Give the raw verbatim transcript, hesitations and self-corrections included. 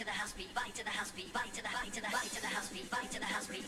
to the house beat, body to the house beat, body to the body to the body to the house beat, body to the house beat.